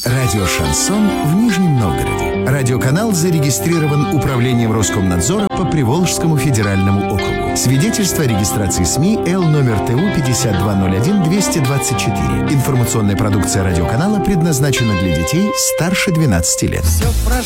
Радио «Шансон» в Нижнем Новгороде. Радиоканал зарегистрирован Управлением Роскомнадзора по Приволжскому федеральному округу. Свидетельство о регистрации СМИ Л номер ТУ 5201-224. Информационная продукция радиоканала предназначена для детей старше 12 лет.